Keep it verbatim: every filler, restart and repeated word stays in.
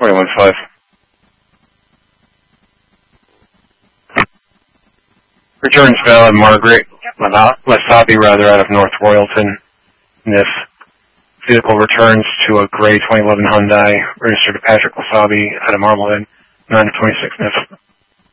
twenty-one five. Returns valid Margaret Wasabi, rather, out of North Royalton, N I F. Vehicle returns to a gray twenty eleven Hyundai, registered to Patrick Wasabi out of Marblehead, nine of twenty-six N I F.